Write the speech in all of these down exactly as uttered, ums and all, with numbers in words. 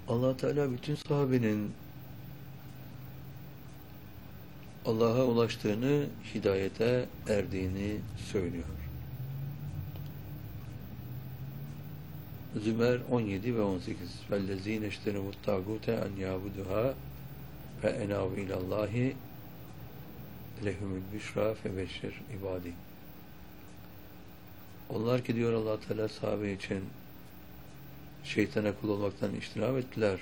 Allah Teala bütün sahabenin Allah'a ulaştığını, hidayete erdiğini söylüyor. Zümer on yedi ve on sekiz وَالَّذ۪ينَ اَشْتَرَوُ الطَّاغُوتَ اَنْ يَعْبُدُهَا فَاَنَاوْ اِلَى اللّٰهِ لَهُمُ الْبِشْرَى فَبَشِّرْ ibadi. Onlar ki diyor Allah Teala sahabe için şeytana kul olmaktan içtinab ettiler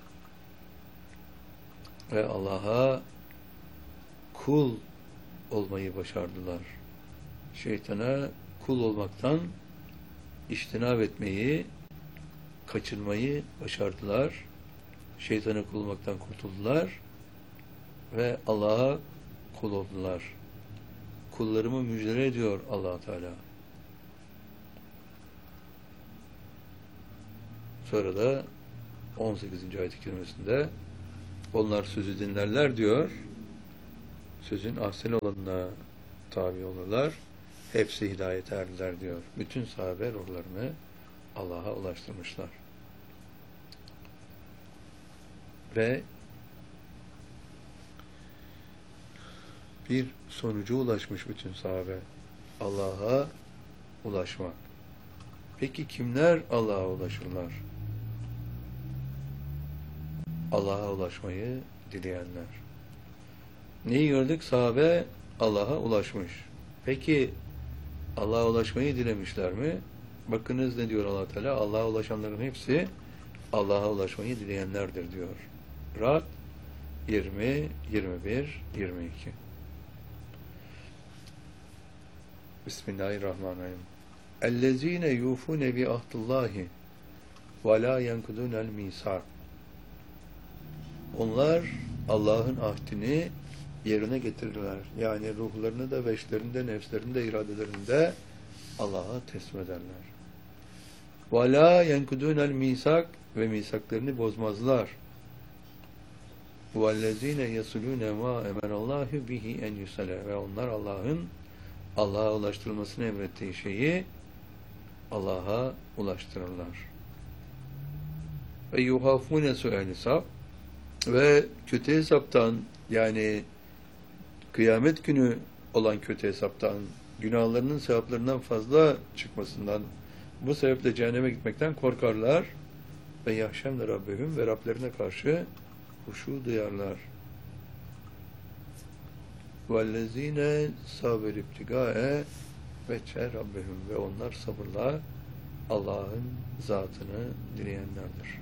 ve Allah'a kul olmayı başardılar. Şeytana kul olmaktan içtinab etmeyi, kaçınmayı başardılar. Şeytana kul olmaktan kurtuldular ve Allah'a kul oldular. Kullarımı müjdele ediyor Allah Teala. Sonra da on sekizinci ayet-i kerimesinde onlar sözü dinlerler diyor. Sözün ahsen olanına tabi olurlar. Hepsi hidayete erdiler diyor. Bütün sahabe ruhlarını Allah'a ulaştırmışlar. Ve bir sonuca ulaşmış bütün sahabe. Allah'a ulaşmak. Peki kimler Allah'a ulaşırlar? Allah'a ulaşmayı dileyenler. Neyi gördük? Sahabe Allah'a ulaşmış. Peki Allah'a ulaşmayı dilemişler mi? Bakınız ne diyor Allah Teala? Allah'a ulaşanların hepsi Allah'a ulaşmayı dileyenlerdir diyor. Ra'd yirmi, yirmi bir, yirmi iki. Bismillahirrahmanirrahim. Ellezine yufune bi ahdillahi ve la yenkudunel misak. Onlar Allah'ın ahdini yerine getirirler. Yani ruhlarını da, veçlerini de, nefslerini de, iradelerini de Allah'a teslim ederler. وَلَا يَنْكُدُونَ الْمِيسَاقِ ve misaklarını bozmazlar. وَالَّذ۪ينَ يَصُلُونَ مَا اَمَنَ اللّٰهُ بِهِ اَنْ يُسَلَى ve onlar Allah'ın Allah'a ulaştırılmasını emrettiği şeyi Allah'a ulaştırırlar. Ve yuhafune su'el hesap ve kötü hesaptan, yani kıyamet günü olan kötü hesaptan, günahlarının sevaplarından fazla çıkmasından, bu sebeple cehenneme gitmekten korkarlar ve yahşemle Rabbihim ve Rablerine karşı huşu duyarlar. وَالَّذ۪ينَ صَبَرُوا ابْتِغَاءَ وَجْهِ Rabbihim ve onlar sabırla Allah'ın zatını dileyenlerdir.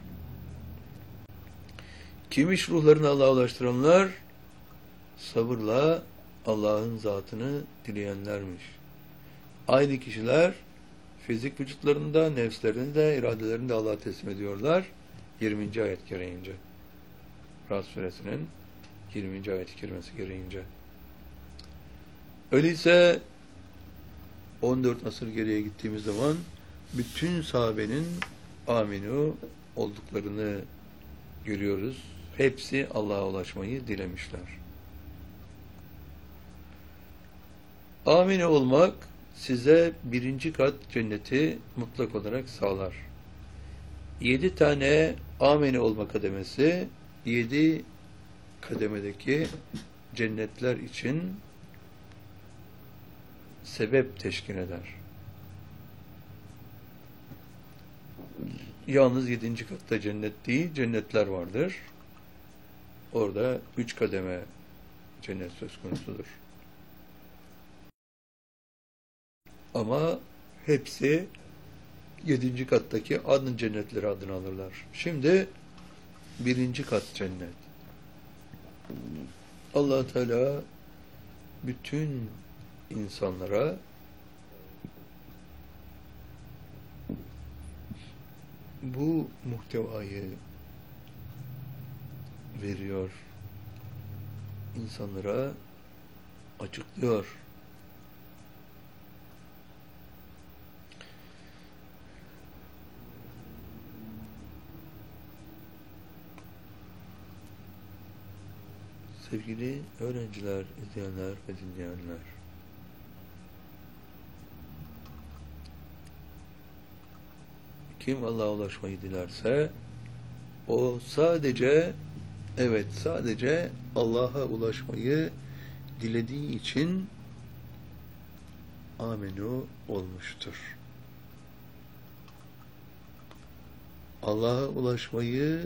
Kimmiş ruhlarını Allah'a ulaştıranlar? Sabırla Allah'ın zatını dileyenlermiş. Aynı kişiler fizik vücutlarında, nefslerini de, iradelerini de Allah'a teslim ediyorlar. yirminci ayet gereğince. Ra'd suresinin yirminci ayet-i kerimesi gereğince. Öyleyse on dört asır geriye gittiğimiz zaman bütün sahabenin aminu olduklarını görüyoruz. Hepsi Allah'a ulaşmayı dilemişler. Amine olmak size birinci kat cenneti mutlak olarak sağlar. Yedi tane amine olma kademesi, yedi kademedeki cennetler için sebep teşkil eder. Yalnız yedinci katta cennet değil, cennetler vardır. Orada üç kademe cennet söz konusudur. Ama hepsi yedinci kattaki adın cennetleri adını alırlar. Şimdi birinci kat cennet. Allah Teala bütün insanlara bu muhtevayı veriyor. İnsanlara açıklıyor. Sevgili öğrenciler, izleyenler ve dinleyenler, kim Allah'a ulaşmayı dilerse O sadece, evet, sadece Allah'a ulaşmayı dilediği için amenu olmuştur. Allah'a ulaşmayı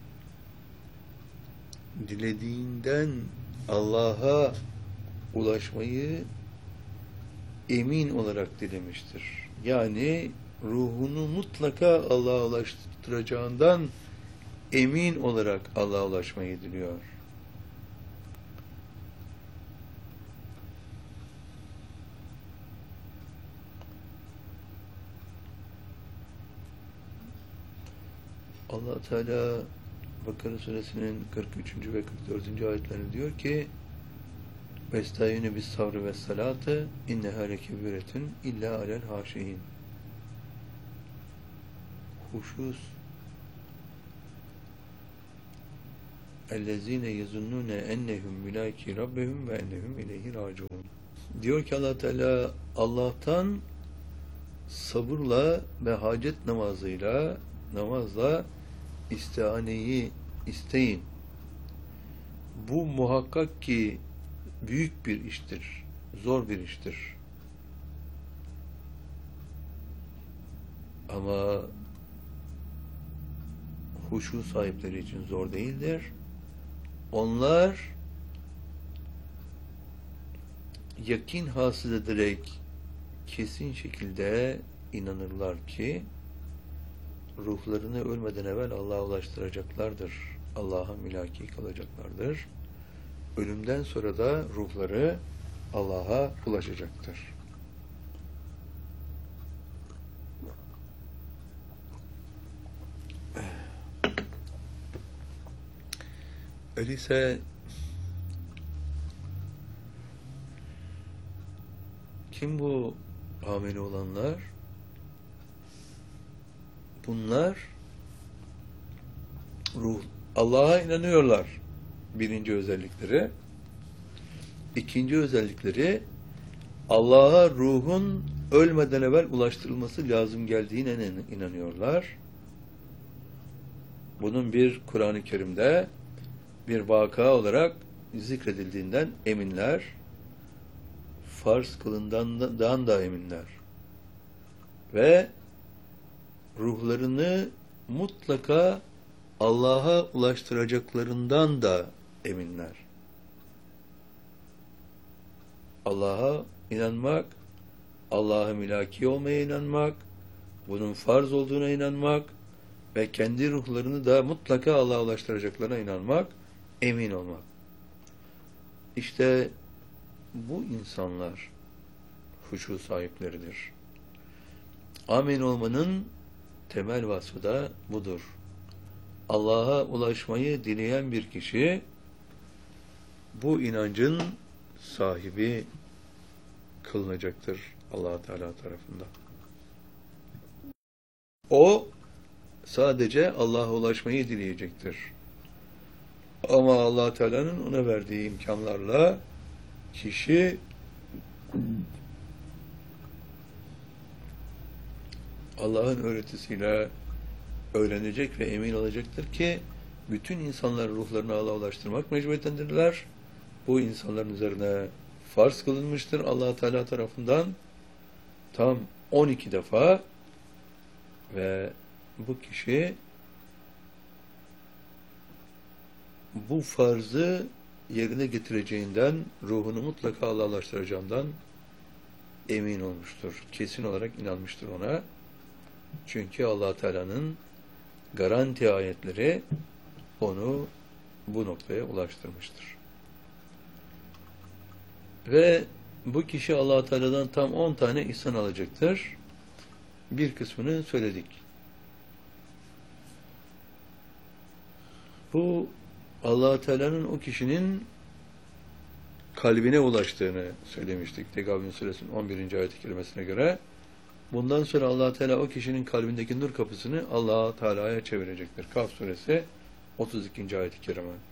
dilediğinden Allah'a ulaşmayı emin olarak dilemiştir. Yani ruhunu mutlaka Allah'a ulaştıracağından emin olarak Allah'a ulaşmayı diliyor. Allah Teala Bakara suresinin kırk üçüncü ve kırk dördüncü ayetlerinde diyor ki: "Vestayinu bis sabri ve salate inneha lekebiretun illa alel haşiyin." Huşus ellezine yezunnune ennehum mülaki rabbihum ve ennehum ileyhi raciun. Diyor ki Allah Teala, Allah'tan sabırla ve hacet namazıyla, namazla istihaneyi isteyin. Bu muhakkak ki büyük bir iştir, zor bir iştir. Ama huşu sahipleri için zor değildir. Onlar yakin hasıl ederek kesin şekilde inanırlar ki ruhlarını ölmeden evvel Allah'a ulaştıracaklardır. Allah'a mülaki kalacaklardır. Ölümden sonra da ruhları Allah'a ulaşacaktır. Öyleyse kim bu ameli olanlar? Bunlar ruh, Allah'a inanıyorlar. Birinci özellikleri. İkinci özellikleri, Allah'a ruhun ölmeden evvel ulaştırılması lazım geldiğine inanıyorlar. Bunun bir Kur'an-ı Kerim'de bir vaka olarak zikredildiğinden eminler. Farz kılından da eminler. Ve ruhlarını mutlaka Allah'a ulaştıracaklarından da eminler. Allah'a inanmak, Allah'a mülaki olmaya inanmak, bunun farz olduğuna inanmak ve kendi ruhlarını da mutlaka Allah'a ulaştıracaklarına inanmak, emin olmak. İşte bu insanlar huşu sahipleridir. Amin olmanın temel vasfı da budur. Allah'a ulaşmayı dileyen bir kişi bu inancın sahibi kılınacaktır Allah Teala tarafından. O sadece Allah'a ulaşmayı dileyecektir. Ama Allah Teala'nın ona verdiği imkanlarla kişi Allah'ın öğretisiyle öğrenecek ve emin olacaktır ki bütün insanlar ruhlarını Allah'a ulaştırmak mecburiyetindedirler. Bu insanların üzerine farz kılınmıştır Allah Teala tarafından tam on iki defa ve bu kişi bu farzı yerine getireceğinden, ruhunu mutlaka Allah'a ulaştıracağından emin olmuştur. Kesin olarak inanmıştır ona. Çünkü Allah Teala'nın garanti ayetleri onu bu noktaya ulaştırmıştır. Ve bu kişi Allah Teala'dan tam on tane ihsan alacaktır. Bir kısmını söyledik. Bu Allah Teala'nın o kişinin kalbine ulaştığını söylemiştik. Tegabün suresinin on birinci ayet-i kerimesine göre. Bundan sonra Allah Teala o kişinin kalbindeki nur kapısını Allah Teala'ya çevirecektir. Kaf suresi otuz ikinci ayet-i kerime.